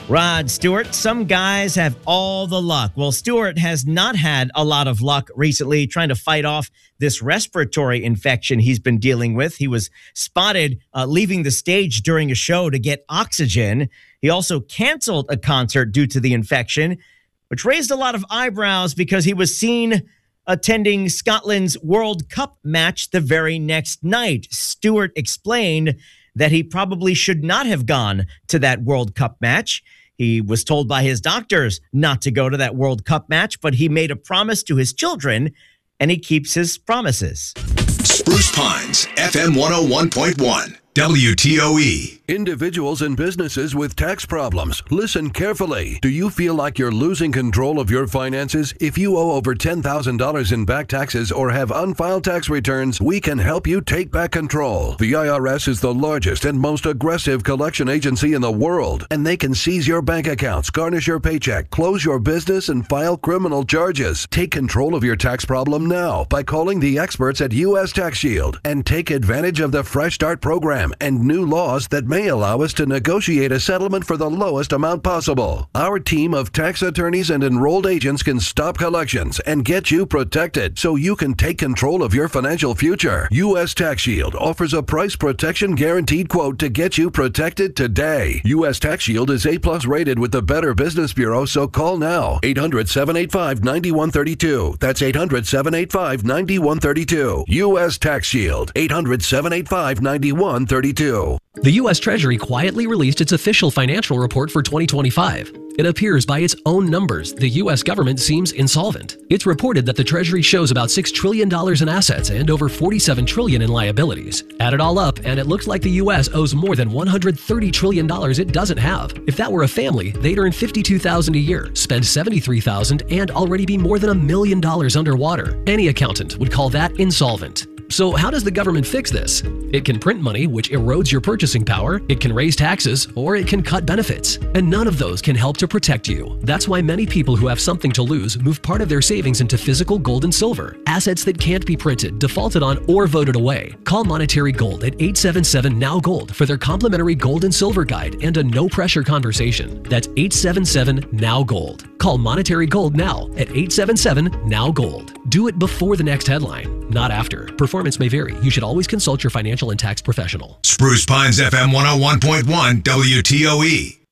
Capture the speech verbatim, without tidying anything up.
Rod Stewart, some guys have all the luck. Well, Stewart has not had a lot of luck recently trying to fight off this respiratory infection he's been dealing with. He was spotted uh, leaving the stage during a show to get oxygen. He also canceled a concert due to the infection, which raised a lot of eyebrows because he was seen attending Scotland's World Cup match the very next night. Stewart explained that he probably should not have gone to that World Cup match. He was told by his doctors not to go to that World Cup match, but he made a promise to his children, and he keeps his promises. Spruce Pines, F M one oh one point one. W T O E. Individuals and businesses with tax problems, listen carefully. Do you feel like you're losing control of your finances? If you owe over ten thousand dollars in back taxes or have unfiled tax returns, we can help you take back control. The I R S is the largest and most aggressive collection agency in the world, and they can seize your bank accounts, garnish your paycheck, close your business, and file criminal charges. Take control of your tax problem now by calling the experts at U S Tax Shield and take advantage of the Fresh Start program and new laws that may allow us to negotiate a settlement for the lowest amount possible. Our team of tax attorneys and enrolled agents can stop collections and get you protected so you can take control of your financial future. U S Tax Shield offers a price protection guaranteed quote to get you protected today. U S Tax Shield is A plus rated with the Better Business Bureau, so call now. eight hundred, seven eight five, nine one three two. That's eight hundred, seven eight five, nine one three two. U S Tax Shield. eight hundred, seven eight five, nine one three two. The U S Treasury quietly released its official financial report for twenty twenty-five. It appears by its own numbers, the U S government seems insolvent. It's reported that the Treasury shows about six trillion dollars in assets and over forty-seven trillion dollars in liabilities. Add it all up, and it looks like the U S owes more than one hundred thirty trillion dollars it doesn't have. If that were a family, they'd earn fifty-two thousand dollars a year, spend seventy-three thousand dollars, and already be more than a million dollars underwater. Any accountant would call that insolvent. So how does the government fix this? It can print money, which erodes your purchasing power, it can raise taxes, or it can cut benefits. And none of those can help to protect you. That's why many people who have something to lose move part of their savings into physical gold and silver, assets that can't be printed, defaulted on, or voted away. Call Monetary Gold at eight seven seven, N O W Gold for their complimentary gold and silver guide and a no-pressure conversation. That's eight seven seven, N O W Gold. Call Monetary Gold now at eight seven seven, N O W Gold. Do it before the next headline, not after. Performance may vary. You should always consult your financial and tax professional. Spruce Pines, F M one oh one point one, W T O E.